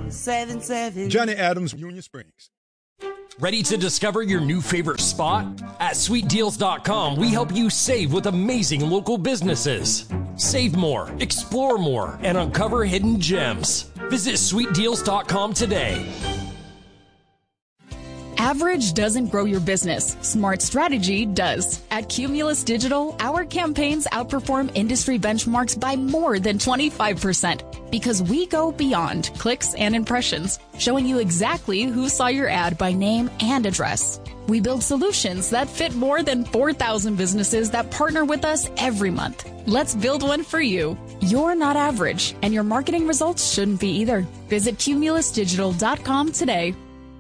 877. Johnny Adams, Union Springs. Ready to discover your new favorite spot? At sweetdeals.com, we help you save with amazing local businesses. Save more, explore more, and uncover hidden gems. Visit sweetdeals.com today. Average doesn't grow your business. Smart strategy does. At Cumulus Digital, our campaigns outperform industry benchmarks by more than 25% because we go beyond clicks and impressions, showing you exactly who saw your ad by name and address. We build solutions that fit more than 4,000 businesses that partner with us every month. Let's build one for you. You're not average, and your marketing results shouldn't be either. Visit cumulusdigital.com today.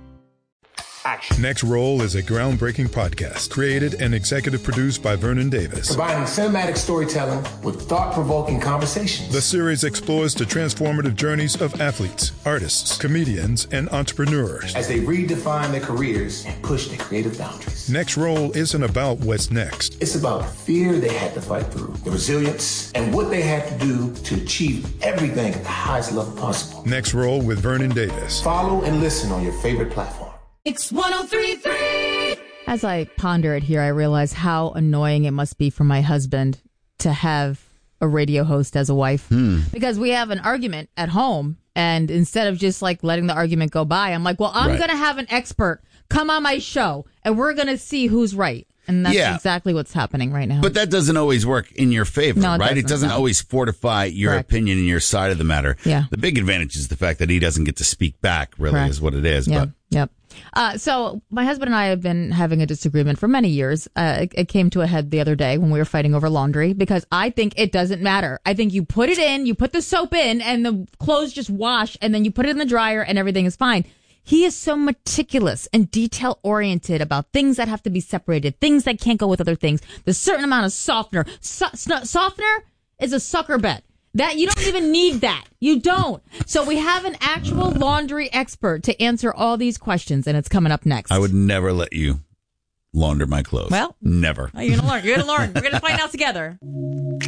Action. Next Roll is a groundbreaking podcast created and executive produced by Vernon Davis. Combining cinematic storytelling with thought-provoking conversations. The series explores the transformative journeys of athletes, artists, comedians, and entrepreneurs as they redefine their careers and push their creative boundaries. Next Roll isn't about what's next. It's about the fear they had to fight through, the resilience, and what they had to do to achieve everything at the highest level possible. Next Roll with Vernon Davis. Follow and listen on your favorite platform. It's 103.3. As I ponder it here, I realize how annoying it must be for my husband to have a radio host as a wife. Because we have an argument at home, and instead of just like letting the argument go by, I'm like, well, I'm going to have an expert come on my show, and we're going to see who's right. And that's exactly what's happening right now. But that doesn't always work in your favor, right? It doesn't no. always fortify your opinion and your side of the matter. Yeah. The big advantage is the fact that he doesn't get to speak back, really, Correct. is what it is. Yeah. But Yep. So my husband and I have been having a disagreement for many years. It came to a head the other day when we were fighting over laundry because I think it doesn't matter. I think you put it in, you put the soap in, and the clothes just wash, and then you put it in the dryer, and everything is fine. He is so meticulous and detail-oriented about things that have to be separated, things that can't go with other things. There's a certain amount of softener. Softener is a sucker bet. That you don't even need that. You don't. So we have an actual laundry expert to answer all these questions, and it's coming up next. I would never let you launder my clothes. Well, never. You're going to learn. You're going to learn. We're going to find out together.